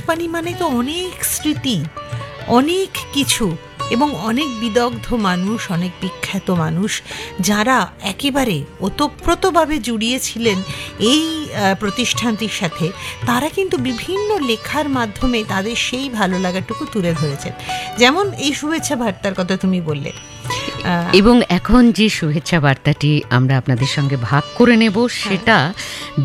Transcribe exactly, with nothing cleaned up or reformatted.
আকাশবাণী মানে তো অনেক স্মৃতি, অনেক কিছু, এবং অনেক বিদগ্ধ মানুষ, অনেক বিখ্যাত মানুষ যারা একেবারে ওতপ্রোতভাবে জুড়িয়েছিলেন এই প্রতিষ্ঠানটির সাথে, তারা কিন্তু বিভিন্ন লেখার মাধ্যমে তাদের সেই ভালো লাগাটুকু তুলে ধরেছেন। যেমন এই শুভেচ্ছা বার্তার কথা তুমি বললে, এবং এখন যে শুভেচ্ছা বার্তাটি আমরা আপনাদের সঙ্গে ভাগ করে নেব সেটা